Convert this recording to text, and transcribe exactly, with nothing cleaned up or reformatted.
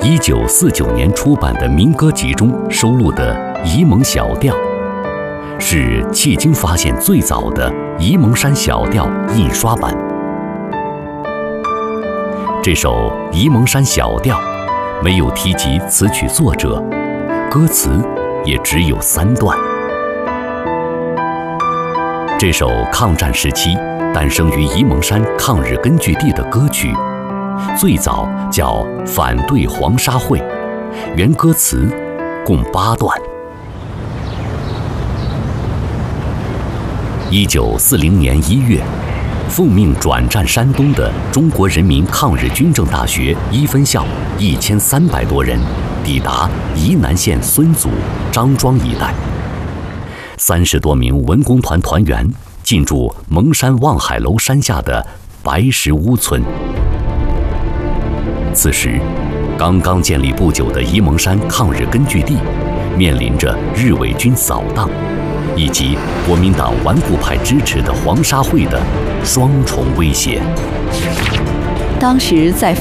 一九四九年出版的民歌集中收录的《沂蒙小调》，是迄今发现最早的沂蒙山小调印刷版。这首《沂蒙山小调》没有提及词曲作者，歌词也只有三段。这首抗战时期诞生于沂蒙山抗日根据地的歌曲，最早叫《反对黄沙会》，原歌词共八段。一九四零年一月，奉命转战山东的中国人民抗日军政大学一分校一千三百多人，抵达沂南县孙祖、张庄一带。三十多名文工团团员进驻蒙山望海楼山下的白石屋村。此时，刚刚建立不久的沂蒙山抗日根据地，面临着日伪军扫荡，以及国民党顽固派支持的黄沙会的双重威胁。 当时在